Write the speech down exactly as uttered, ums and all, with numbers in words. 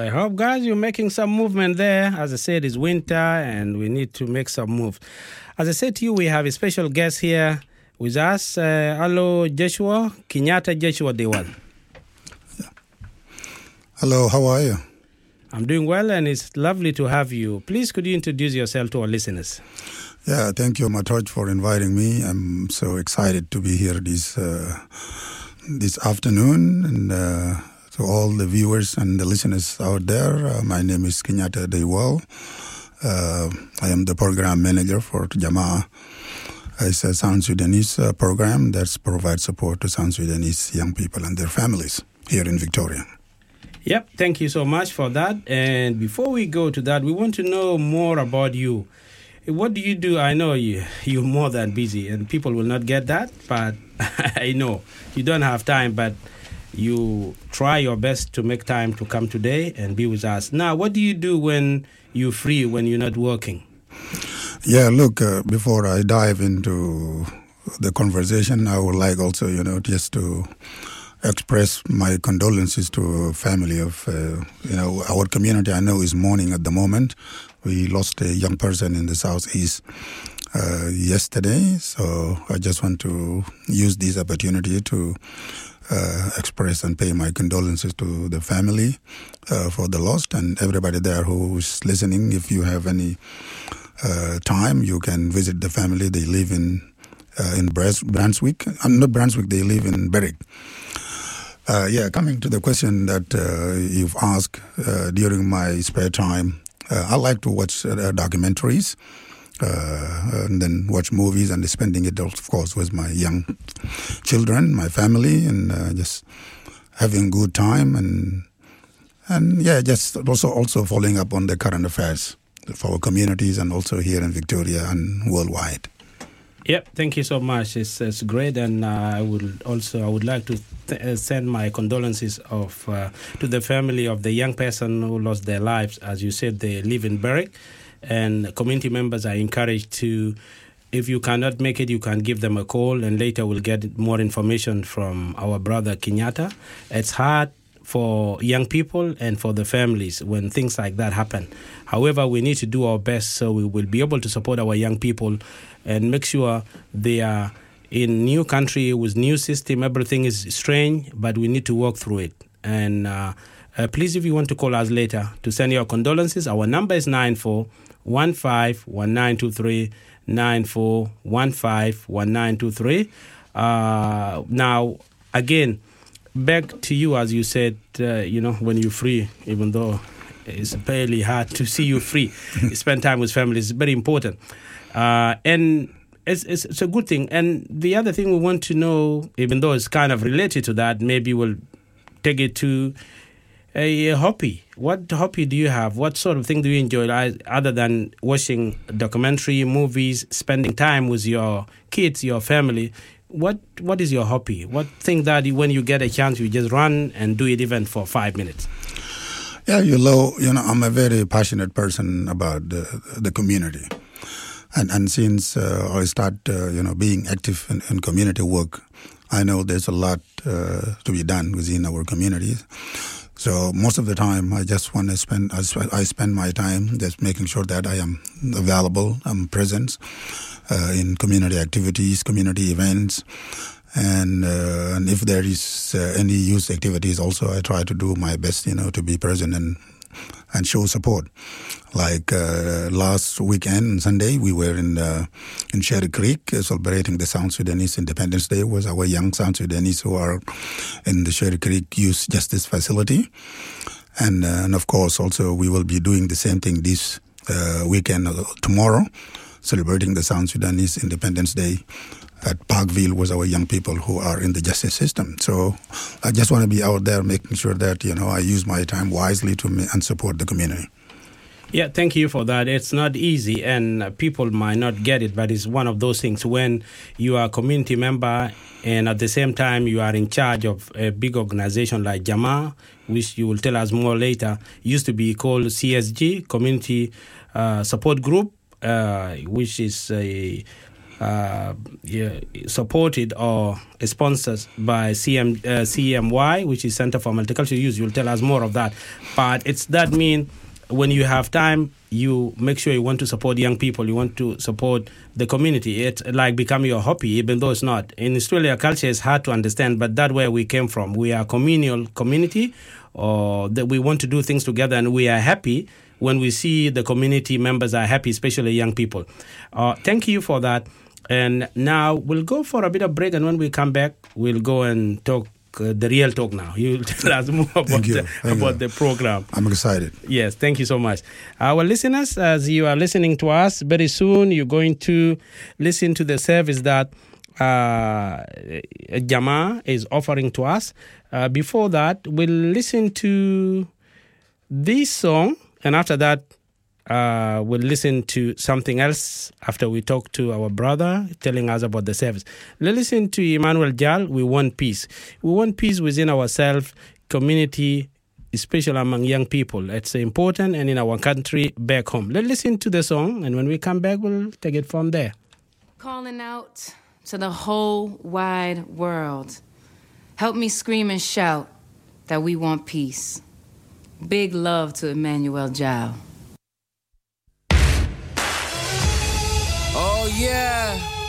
I hope, guys, you're making some movement there. As I said, it's winter and we need to make some moves. As I said to you, we have a special guest here with us. Uh, hello, Joshua. Kenyatta Joshua Dewal. Yeah. Hello, how are you? I'm doing well, and it's lovely to have you. Please, could you introduce yourself to our listeners? Yeah, thank you, Matoj, for inviting me. I'm so excited to be here this uh, this afternoon. And uh, to all the viewers and the listeners out there, uh, my name is Kenyatta Dewal. Uh, I am the program manager for Jamaa. It's a South Sudanese uh, program that provides support to South Sudanese young people and their families here in Victoria. Yep, thank you so much for that. And before we go to that, we want to know more about you. What do you do? I know you, you're more than busy, and people will not get that, but I know you don't have time, but you try your best to make time to come today and be with us. Now, what do you do when you're free, when you're not working? Yeah, look, uh, before I dive into the conversation, I would like also, you know, just to express my condolences to family of, uh, you know, our community I know is mourning at the moment. We lost a young person in the southeast uh, yesterday, so I just want to use this opportunity to uh, express and pay my condolences to the family uh, for the loss, and everybody there who's listening. If you have any uh, time, you can visit the family. They live in uh, in Brunswick. I'm not Brunswick. They live in Berwick. Uh, yeah, coming to the question that uh, you've asked uh, during my spare time, uh, I like to watch uh, documentaries uh, and then watch movies, and spending it, of course, with my young children, my family, and uh, just having good time, and and yeah, just also also following up on the current affairs for our communities and also here in Victoria and worldwide. Yep, thank you so much. It's, it's great, and uh, I would also I would like to th- uh, send my condolences of uh, to the family of the young person who lost their lives. As you said, they live in Berwick, and community members are encouraged to, if you cannot make it, you can give them a call, and later we'll get more information from our brother Kenyatta. It's hard for young people and for the families when things like that happen. However, we need to do our best so we will be able to support our young people and make sure they are in new country with new system. Everything is strange, but we need to work through it. And uh, uh, please, if you want to call us later to send your condolences, our number is nine four one five one nine two three, nine four one five one nine two three. Uh, now, again, back to you, as you said, uh, you know, when you're free, even though it's barely hard to see you free, spend time with family is very important. Uh, and it's, it's it's a good thing. And the other thing we want to know, even though it's kind of related to that, maybe we'll take it to a, a hobby. What hobby do you have? What sort of thing do you enjoy other than watching documentary, movies, spending time with your kids, your family? What What is your hobby? What thing that you, when you get a chance, you just run and do it even for five minutes? Yeah, you know, you know, I'm a very passionate person about the, the community. And and since uh, I start, uh, you know, being active in, in community work, I know there's a lot uh, to be done within our communities. So most of the time, I just want to spend, I, sp- I spend my time just making sure that I am available, I'm present uh, in community activities, community events. And, uh, and if there is uh, any youth activities also, I try to do my best, you know, to be present and and show support. Like uh, last weekend, Sunday, we were in uh, in Sherry Creek uh, celebrating the South Sudanese Independence Day with our young South Sudanese who are in the Sherry Creek Youth Justice Facility. And, uh, and of course, also we will be doing the same thing this uh, weekend, uh, tomorrow, celebrating the South Sudanese Independence Day at Parkville with our young people who are in the justice system. So I just want to be out there making sure that, you know, I use my time wisely to me and support the community. Yeah, thank you for that. It's not easy, and people might not get it, but it's one of those things when you are a community member and at the same time you are in charge of a big organization like Jamaa, which you will tell us more later, used to be called C S G, Community uh, Support Group, uh, which is a uh, yeah, supported or sponsored by C M, uh, C M Y, which is Center for Multicultural Youth. You'll tell us more of that. But it's that mean when you have time, you make sure you want to support young people, you want to support the community. It's like become your hobby, even though it's not. In Australia, culture is hard to understand, but that's where we came from. We are a communal community, or that we want to do things together, and we are happy when we see the community members are happy, especially young people. Uh, thank you for that. And now we'll go for a bit of break, and when we come back, we'll go and talk uh, the real talk now. You'll tell us more about, the, about the program. I'm excited. Yes, thank you so much. Our listeners, as you are listening to us, very soon you're going to listen to the service that uh, Jama is offering to us. Uh, before that, we'll listen to this song, and after that, Uh, we'll listen to something else after we talk to our brother telling us about the service. Let's listen to Emmanuel Jal. We want peace. We want peace within ourselves, community, especially among young people. It's important, and in our country back home. Let's listen to the song, and when we come back, we'll take it from there. Calling out to the whole wide world. Help me scream and shout that we want peace. Big love to Emmanuel Jal. Oh yeah,